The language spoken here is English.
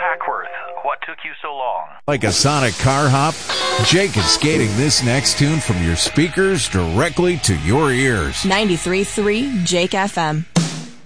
Hackworth, what took you so long? Like a sonic car hop, Jake is skating this next tune from your speakers directly to your ears. 93.3 Jake FM.